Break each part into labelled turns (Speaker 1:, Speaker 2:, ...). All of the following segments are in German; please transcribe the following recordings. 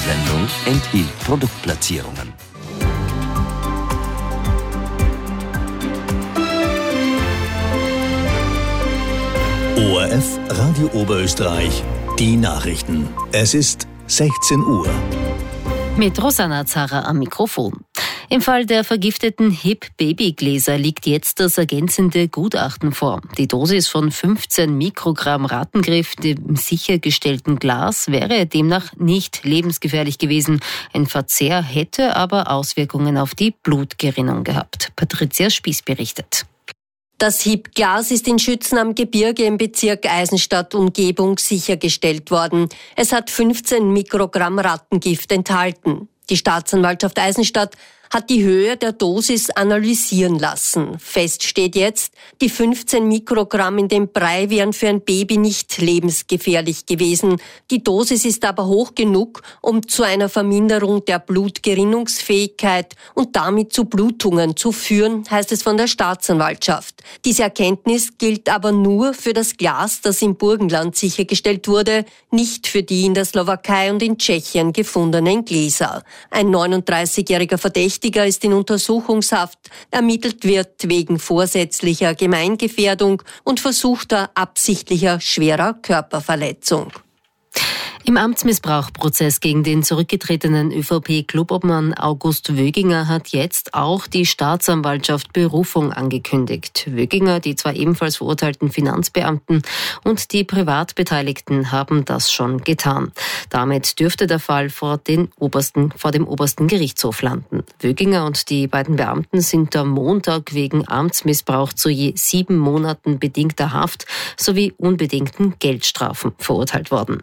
Speaker 1: Sendung enthielt Produktplatzierungen.
Speaker 2: ORF Radio Oberösterreich, die Nachrichten. Es ist 16 Uhr.
Speaker 3: Mit Rosanna Zara am Mikrofon. Im Fall der vergifteten HIP-Babygläser liegt jetzt das ergänzende Gutachten vor. Die Dosis von 15 Mikrogramm Rattengift im sichergestellten Glas wäre demnach nicht lebensgefährlich gewesen. Ein Verzehr hätte aber Auswirkungen auf die Blutgerinnung gehabt. Patricia Spieß berichtet.
Speaker 4: Das HIP-Glas ist in Schützen am Gebirge im Bezirk Eisenstadt-Umgebung sichergestellt worden. Es hat 15 Mikrogramm Rattengift enthalten. Die Staatsanwaltschaft Eisenstadt hat die Höhe der Dosis analysieren lassen. Fest steht jetzt, die 15 Mikrogramm in dem Brei wären für ein Baby nicht lebensgefährlich gewesen. Die Dosis ist aber hoch genug, um zu einer Verminderung der Blutgerinnungsfähigkeit und damit zu Blutungen zu führen, heißt es von der Staatsanwaltschaft. Diese Erkenntnis gilt aber nur für das Glas, das im Burgenland sichergestellt wurde, nicht für die in der Slowakei und in Tschechien gefundenen Gläser. Ein 39-jähriger Verdächtiger ist in Untersuchungshaft. Ermittelt wird wegen vorsätzlicher Gemeingefährdung und versuchter absichtlicher schwerer Körperverletzung.
Speaker 3: Im Amtsmissbrauchprozess gegen den zurückgetretenen ÖVP-Clubobmann August Wöginger hat jetzt auch die Staatsanwaltschaft Berufung angekündigt. Wöginger, die zwei ebenfalls verurteilten Finanzbeamten und die Privatbeteiligten haben das schon getan. Damit dürfte der Fall vor dem obersten Gerichtshof landen. Wöginger und die beiden Beamten sind am Montag wegen Amtsmissbrauch zu je 7 Monaten bedingter Haft sowie unbedingten Geldstrafen verurteilt worden.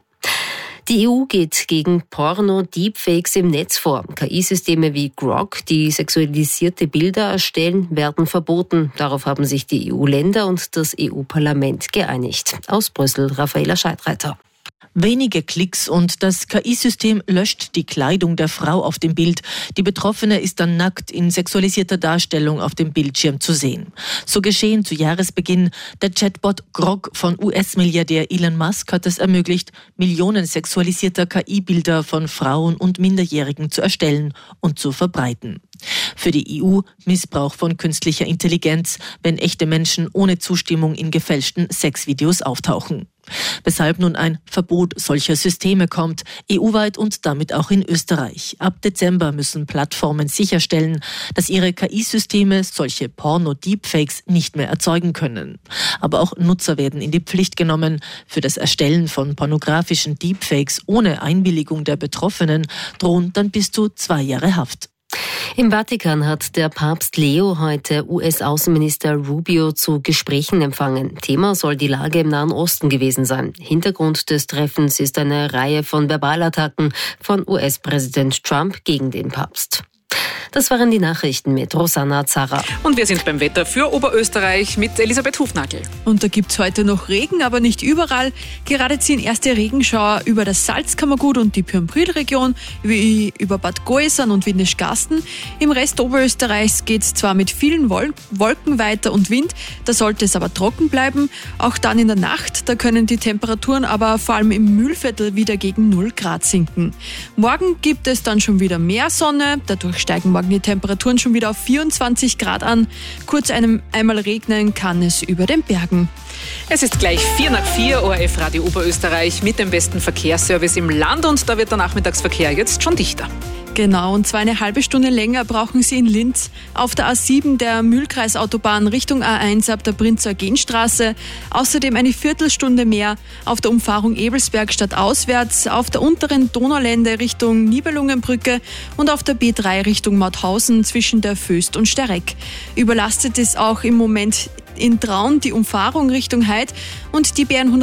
Speaker 3: Die EU geht gegen Porno-Deepfakes im Netz vor. KI-Systeme wie Grok, die sexualisierte Bilder erstellen, werden verboten. Darauf haben sich die EU-Länder und das EU-Parlament geeinigt. Aus Brüssel, Raffaela Scheidreiter.
Speaker 5: Wenige Klicks und das KI-System löscht die Kleidung der Frau auf dem Bild. Die Betroffene ist dann nackt in sexualisierter Darstellung auf dem Bildschirm zu sehen. So geschehen zu Jahresbeginn. Der Chatbot Grok von US-Milliardär Elon Musk hat es ermöglicht, Millionen sexualisierter KI-Bilder von Frauen und Minderjährigen zu erstellen und zu verbreiten. Für die EU Missbrauch von künstlicher Intelligenz, wenn echte Menschen ohne Zustimmung in gefälschten Sexvideos auftauchen. Weshalb nun ein Verbot solcher Systeme kommt, EU-weit und damit auch in Österreich. Ab Dezember müssen Plattformen sicherstellen, dass ihre KI-Systeme solche Porno-Deepfakes nicht mehr erzeugen können. Aber auch Nutzer werden in die Pflicht genommen. Für das Erstellen von pornografischen Deepfakes ohne Einwilligung der Betroffenen drohen dann bis zu 2 Jahre Haft.
Speaker 3: Im Vatikan hat der Papst Leo heute US-Außenminister Rubio zu Gesprächen empfangen. Thema soll die Lage im Nahen Osten gewesen sein. Hintergrund des Treffens ist eine Reihe von Verbalattacken von US-Präsident Trump gegen den Papst. Das waren die Nachrichten mit Rosanna Zara.
Speaker 6: Und wir sind beim Wetter für Oberösterreich mit Elisabeth Hufnagel.
Speaker 7: Und da gibt's heute noch Regen, aber nicht überall. Gerade ziehen erste Regenschauer über das Salzkammergut und die Pyrenbrühl-Region, wie über Bad Goisern und Windischgarsten. Im Rest Oberösterreichs geht's zwar mit vielen Wolken weiter und Wind, da sollte es aber trocken bleiben. Auch dann in der Nacht, da können die Temperaturen aber vor allem im Mühlviertel wieder gegen 0 Grad sinken. Morgen gibt es dann schon wieder mehr Sonne, dadurch steigen morgen die Temperaturen schon wieder auf 24 Grad an. Kurz einmal regnen kann es über den Bergen.
Speaker 6: Es ist gleich 4:04, ORF Radio Oberösterreich mit dem besten Verkehrsservice im Land und da wird der Nachmittagsverkehr jetzt schon dichter.
Speaker 7: Genau, und zwar eine halbe Stunde länger brauchen Sie in Linz auf der A7 der Mühlkreisautobahn Richtung A1 ab der Prinz-Eugen-Straße. Außerdem eine Viertelstunde mehr auf der Umfahrung Ebelsberg stadtauswärts, auf der unteren Donaulände Richtung Nibelungenbrücke und auf der B3 Richtung Mauthausen zwischen der Föst und Stereck. Überlastet ist auch im Moment in Traun die Umfahrung Richtung Heid und die BN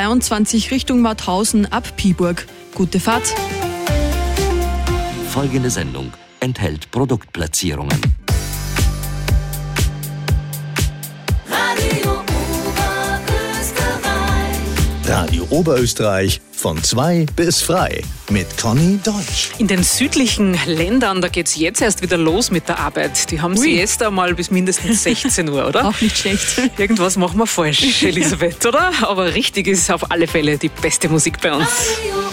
Speaker 7: 123 Richtung Mauthausen ab Piburg. Gute Fahrt!
Speaker 1: Folgende Sendung enthält Produktplatzierungen.
Speaker 2: Radio Oberösterreich von 2 bis frei mit Conny Deutsch.
Speaker 6: In den südlichen Ländern, da geht's jetzt erst wieder los mit der Arbeit. Die haben Siesta mal bis mindestens 16 Uhr, oder?
Speaker 7: Auch nicht schlecht.
Speaker 6: Irgendwas machen wir falsch, Elisabeth, oder? Aber richtig ist auf alle Fälle die beste Musik bei uns.